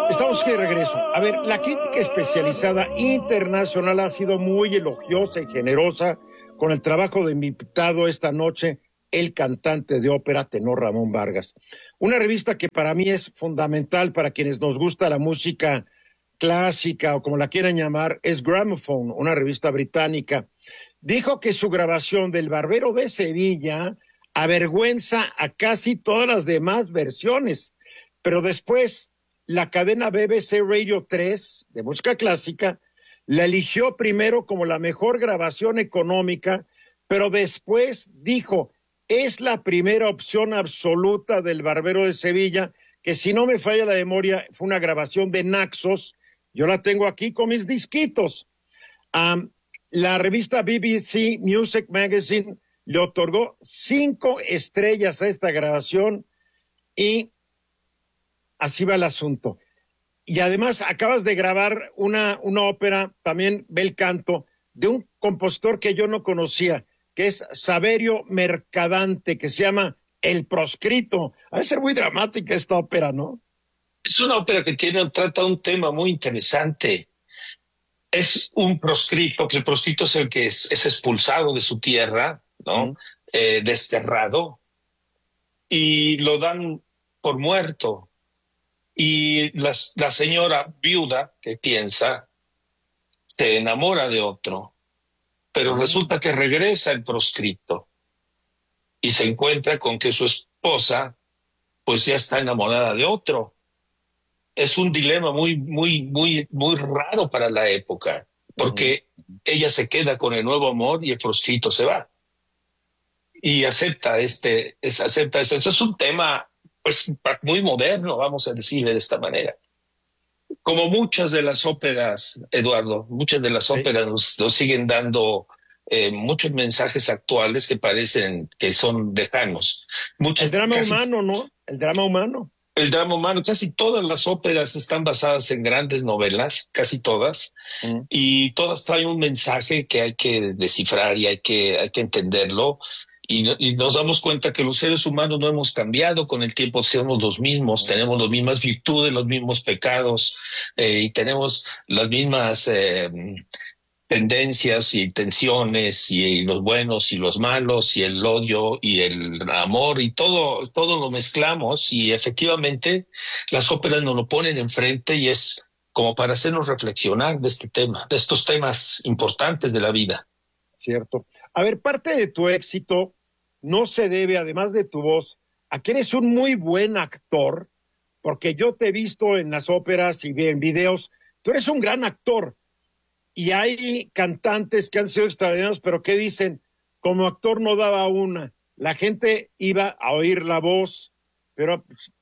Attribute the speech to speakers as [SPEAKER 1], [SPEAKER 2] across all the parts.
[SPEAKER 1] Estamos aquí de regreso. A ver, la crítica especializada internacional ha sido muy elogiosa y generosa con el trabajo de mi invitado esta noche, el cantante de ópera tenor Ramón Vargas. Una revista que para mí es fundamental para quienes nos gusta la música clásica o como la quieran llamar, es Gramophone, una revista británica. Dijo que su grabación del Barbero de Sevilla avergüenza a casi todas las demás versiones, pero después la cadena BBC Radio 3 de música clásica la eligió primero como la mejor grabación económica, pero después dijo, es la primera opción absoluta del Barbero de Sevilla, que si no me falla la memoria, fue una grabación de Naxos. Yo la tengo aquí con mis disquitos. La revista BBC Music Magazine le otorgó 5 estrellas a esta grabación y así va el asunto. Y además acabas de grabar una ópera, también bel canto, de un compositor que yo no conocía, que es Saverio Mercadante, que se llama El Proscrito. Ha de ser muy dramática esta ópera, ¿no?
[SPEAKER 2] Es una ópera que trata un tema muy interesante. Es un proscrito, que el proscrito es el que es expulsado de su tierra, ¿no? Desterrado, y lo dan por muerto. Y la señora viuda que piensa se enamora de otro, pero resulta que regresa el proscrito y se encuentra con que su esposa pues ya está enamorada de otro. Es un dilema muy raro para la época, porque ella se queda con el nuevo amor y el proscrito se va. Y acepta esto. Entonces es un tema pues muy moderno, vamos a decirle de esta manera. Como muchas de las óperas, Eduardo, muchas de las óperas nos siguen dando muchos mensajes actuales que parecen que son lejanos.
[SPEAKER 1] El drama humano, ¿no? El drama humano.
[SPEAKER 2] El drama humano, casi todas las óperas están basadas en grandes novelas, casi todas, y todas traen un mensaje que hay que descifrar y hay que entenderlo. Y nos damos cuenta que los seres humanos no hemos cambiado con el tiempo, somos los mismos, tenemos las mismas virtudes, los mismos pecados, y tenemos las mismas tendencias y tensiones, y los buenos y los malos, y el odio y el amor, y todo lo mezclamos, y efectivamente las óperas nos lo ponen enfrente y es como para hacernos reflexionar de este tema, de estos temas importantes de la vida.
[SPEAKER 1] Cierto. A ver, parte de tu éxito no se debe, además de tu voz, a que eres un muy buen actor, porque yo te he visto en las óperas y en videos, tú eres un gran actor. Y hay cantantes que han sido extraordinarios, pero que dicen, como actor no daba una. La gente iba a oír la voz, pero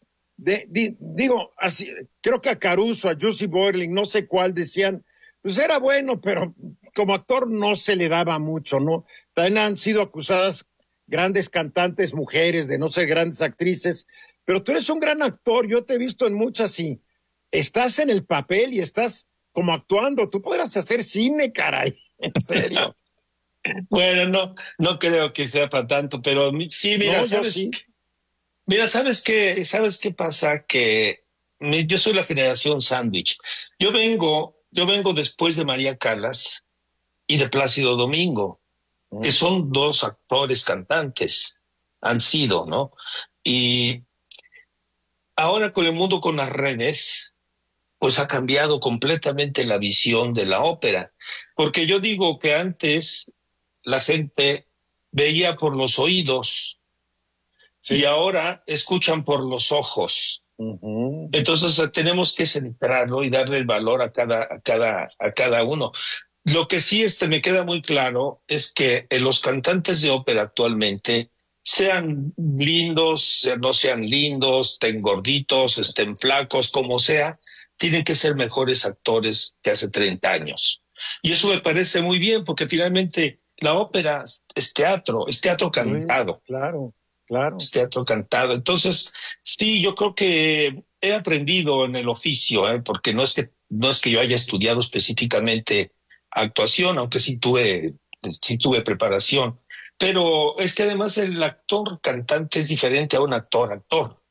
[SPEAKER 1] digo, así, creo que a Caruso, a Jussi Björling, no sé cuál, decían, pues era bueno, pero como actor no se le daba mucho, ¿no? También han sido acusadas grandes cantantes mujeres de no ser grandes actrices, pero tú eres un gran actor, yo te he visto en muchas y estás en el papel y estás como actuando, tú podrás hacer cine, caray, en serio.
[SPEAKER 2] Bueno, no creo que sea para tanto, pero sí, mira,
[SPEAKER 1] No,
[SPEAKER 2] ¿sabes?
[SPEAKER 1] sí.
[SPEAKER 2] Mira, ¿sabes qué pasa? Que yo soy la generación sándwich. Yo vengo después de María Callas y de Plácido Domingo, que son 2 actores cantantes, han sido, ¿no? Y ahora con el mundo con las redes, pues ha cambiado completamente la visión de la ópera. Porque yo digo que antes la gente veía por los oídos y ahora escuchan por los ojos. Entonces tenemos que centrarlo y darle el valor a cada uno. Lo que sí me queda muy claro es que los cantantes de ópera actualmente, sean lindos, no sean lindos, estén gorditos, estén flacos, como sea, tienen que ser mejores actores que hace 30 años. Y eso me parece muy bien, porque finalmente la ópera es teatro cantado.
[SPEAKER 1] Claro.
[SPEAKER 2] Es teatro cantado. Entonces, sí, yo creo que he aprendido en el oficio, porque no es que yo haya estudiado específicamente actuación, aunque sí tuve preparación. Pero es que además el actor cantante es diferente a un actor.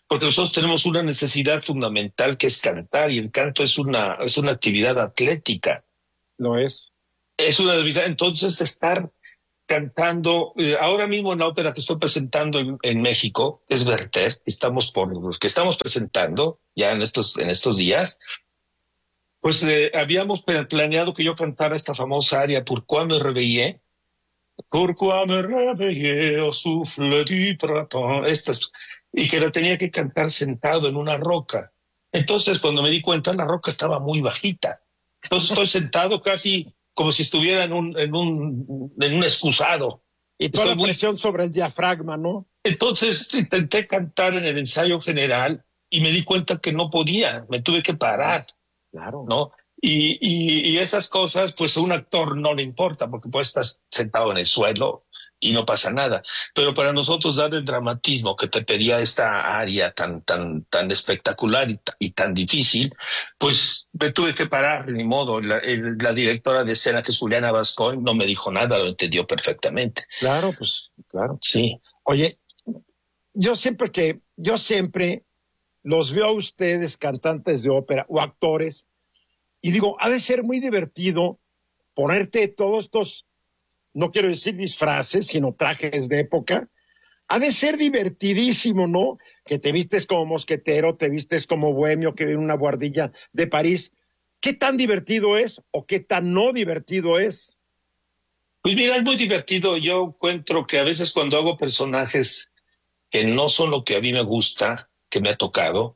[SPEAKER 2] porque nosotros tenemos una necesidad fundamental que es cantar, y el canto es una actividad atlética.
[SPEAKER 1] No es.
[SPEAKER 2] Es una habilidad, entonces, estar cantando, ahora mismo en la ópera que estoy presentando en México, es Werther, que estamos presentando ya en estos días, pues habíamos planeado que yo cantara esta famosa aria Pourquoi me réveillé, Pourquoi me réveillé au souffle du printemps, y que la tenía que cantar sentado en una roca. Entonces, cuando me di cuenta, la roca estaba muy bajita. Entonces estoy sentado casi como si estuviera en un excusado.
[SPEAKER 1] Y toda la presión sobre el diafragma, ¿no?
[SPEAKER 2] Entonces intenté cantar en el ensayo general y me di cuenta que no podía, me tuve que parar.
[SPEAKER 1] Claro.
[SPEAKER 2] ¿No? Y esas cosas, pues a un actor no le importa, porque puede estar sentado en el suelo y no pasa nada. Pero para nosotros dar el dramatismo que te pedía esta aria tan espectacular y tan difícil, pues me tuve que parar, ni modo. La directora de escena, que es Juliana Vascoy, no me dijo nada, lo entendió perfectamente.
[SPEAKER 1] Claro, pues, claro.
[SPEAKER 2] Sí.
[SPEAKER 1] Oye, yo siempre los veo a ustedes, cantantes de ópera o actores, y digo, ha de ser muy divertido ponerte todos estos, no quiero decir disfraces, sino trajes de época. Ha de ser divertidísimo, ¿no? Que te vistes como mosquetero, te vistes como bohemio que viene una guardilla de París. ¿Qué tan divertido es o qué tan no divertido es?
[SPEAKER 2] Pues mira, es muy divertido. Yo encuentro que a veces cuando hago personajes que no son lo que a mí me gusta, que me ha tocado,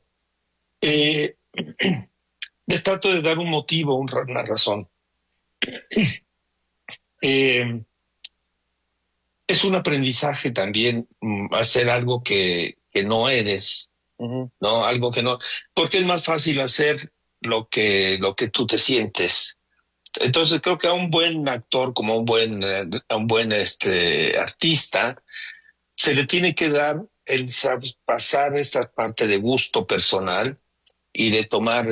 [SPEAKER 2] les trato de dar un motivo, una razón. Es un aprendizaje también, hacer algo que no eres, ¿no? Algo que no, porque es más fácil hacer lo que tú te sientes. Entonces creo que a un buen actor, como a un buen artista, se le tiene que dar el pasar esta parte de gusto personal y de tomar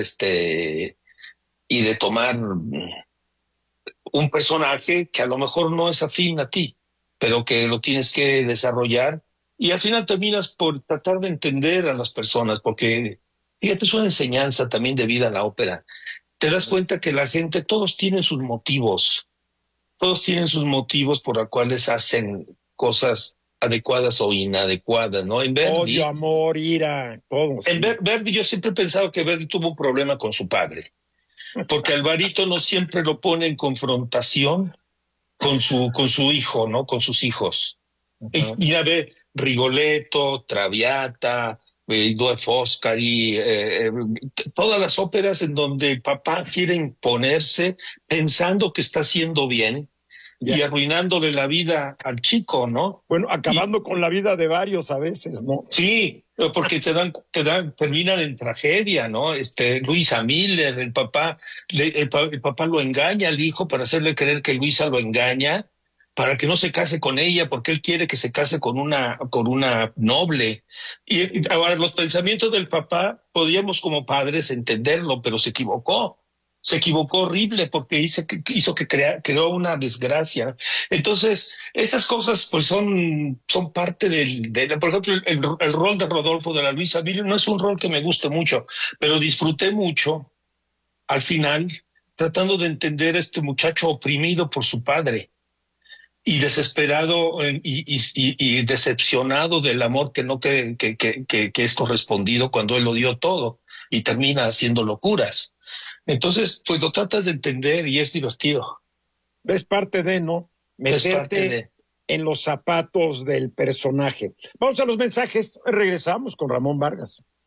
[SPEAKER 2] un personaje que a lo mejor no es afín a ti, pero que lo tienes que desarrollar, y al final terminas por tratar de entender a las personas, porque fíjate, es una enseñanza también de vida en la ópera. Te das cuenta que la gente, todos tienen sus motivos por los cuales hacen cosas adecuadas o inadecuadas, ¿no? En Verdi,
[SPEAKER 1] odio, amor, ira, todo.
[SPEAKER 2] En Verdi, yo siempre he pensado que Verdi tuvo un problema con su padre, porque al barítono siempre lo pone en confrontación con su hijo, ¿no? Con sus hijos. Mira, ve Rigoletto, Traviata, Due Foscari, todas las óperas en donde el papá quiere imponerse pensando que está haciendo bien, y arruinándole la vida al chico, ¿no?
[SPEAKER 1] Bueno, acabando con la vida de varios a veces, ¿no?
[SPEAKER 2] Sí, porque terminan en tragedia, ¿no? Luisa Miller, el papá lo engaña al hijo para hacerle creer que Luisa lo engaña, para que no se case con ella, porque él quiere que se case con una noble. Y ahora, los pensamientos del papá, podíamos como padres entenderlo, pero se equivocó. Se equivocó horrible, porque creó una desgracia. Entonces, estas cosas pues son parte por ejemplo, el rol de Rodolfo de la Luisa Miller no es un rol que me guste mucho, pero disfruté mucho al final, tratando de entender a este muchacho oprimido por su padre y desesperado, y decepcionado del amor que es correspondido, cuando él lo dio todo y termina haciendo locuras. Entonces, pues lo tratas de entender y es divertido.
[SPEAKER 1] Es parte de, ¿no? Meterte en los zapatos del personaje. Vamos a los mensajes, regresamos con Ramón Vargas.